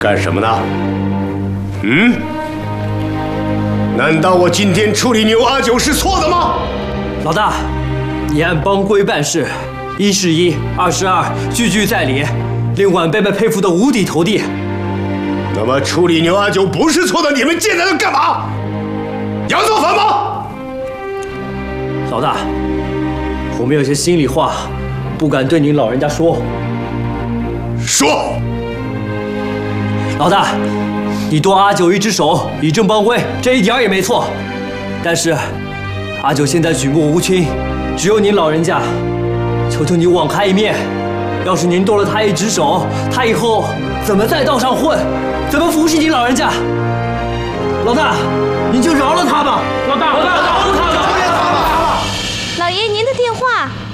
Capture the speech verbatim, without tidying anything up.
干什么呢？嗯？难道我今天处理牛阿九是错的吗？ 老大，你按帮规办事，一是一，二是二，句句在理，令晚辈们佩服得五体投地。 那么处理牛阿九不是错的，你们进来了干嘛？要造反吗？ 老大，我们有些心里话，不敢对您老人家说。 说。 老大，你剁阿九一只手，以正帮规，这一点儿也没错。但是，阿九现在举目无亲，只有您老人家，求求你网开一面。要是您剁了他一只手，他以后怎么在道上混？怎么服侍您老人家？老大，您就饶了他吧。老大，老大，饶了他吧。 老爷，您的电话。